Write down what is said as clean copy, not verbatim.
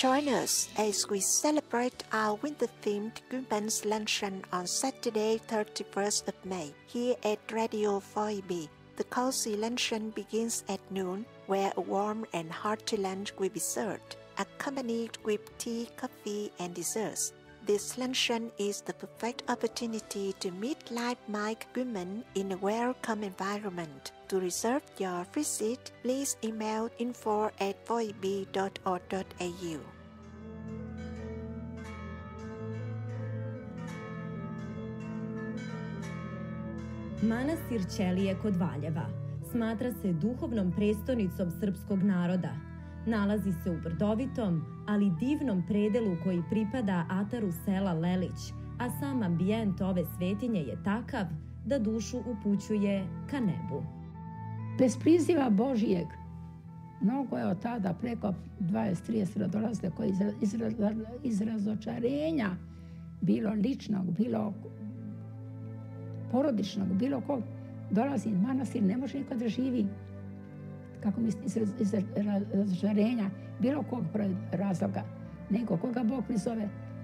Join us as we celebrate our winter-themed Gumben's Luncheon on Saturday, 31st of May, here at Radio 4EB. The cozy luncheon begins at noon, where a warm and hearty lunch will be served, accompanied with tea, coffee, and desserts. This luncheon is the perfect opportunity to meet like-minded women in a welcome environment. To reserve your visit, please email info@4eb.org.au. Manastir Ćelije kod Valjeva smatra se duhovnom prestonicom srpskog naroda. Nalazi se u brdovitom, ali divnom predelu koji pripada ataru sela Lelić, a sam ambijent ove svetinje je takav da dušu upućuje ka nebu. Bez priziva Božijeg, mnogo je od tada preko 20-30 dolazile koji iz razočarenja, bilo ličnog, bilo porodičnog, bilo kog, dolazi iz manastir, ne može niko da živi. Kako mi iz razočarenja, bilo kog razloga, nego koga Bog prizove.